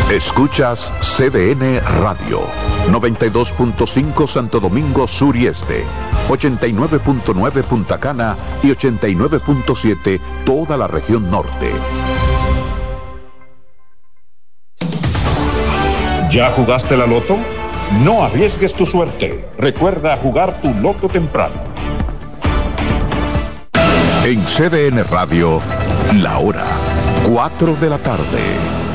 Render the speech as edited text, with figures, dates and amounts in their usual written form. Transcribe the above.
Escuchas CDN Radio, 92.5 Santo Domingo Sur y Este, 89.9 Punta Cana y 89.7 toda la región norte. ¿Ya jugaste la loto? No arriesgues tu suerte. Recuerda jugar tu loto temprano. En CDN Radio, la hora 4 de la tarde.